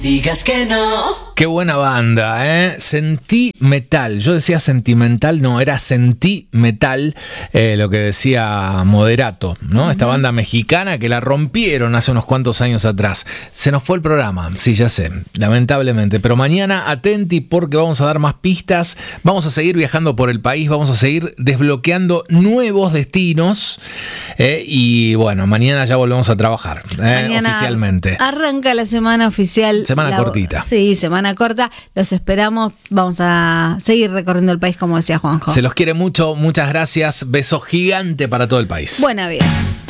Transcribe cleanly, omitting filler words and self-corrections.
Digas que no. Qué buena banda, ¿eh? Sentimental. Yo decía sentimental, no, era sentimental, lo que decía Moderato, ¿no? Esta banda mexicana que la rompieron hace unos cuantos años atrás. Se nos fue el programa, sí, ya sé, lamentablemente. Pero mañana atenti porque vamos a dar más pistas, vamos a seguir viajando por el país, vamos a seguir desbloqueando nuevos destinos. Y bueno, mañana ya volvemos a trabajar, oficialmente. Arranca la semana oficial. Semana cortita. Sí, semana corta. Los esperamos. Vamos a seguir recorriendo el país, como decía Juanjo. Se los quiere mucho. Muchas gracias. Beso gigante para todo el país. Buena vida.